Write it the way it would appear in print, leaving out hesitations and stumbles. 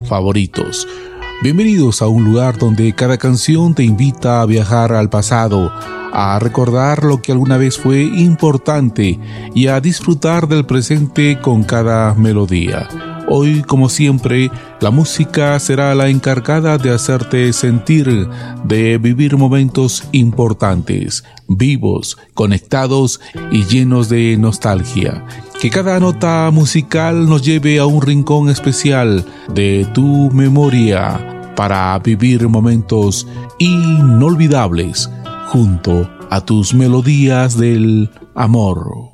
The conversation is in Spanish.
favoritos. Bienvenidos a un lugar donde cada canción te invita a viajar al pasado, a recordar lo que alguna vez fue importante y a disfrutar del presente con cada melodía. Hoy, como siempre, la música será la encargada de hacerte sentir, de vivir momentos importantes, vivos, conectados y llenos de nostalgia. Que cada nota musical nos lleve a un rincón especial de tu memoria para vivir momentos inolvidables junto a tus melodías del amor.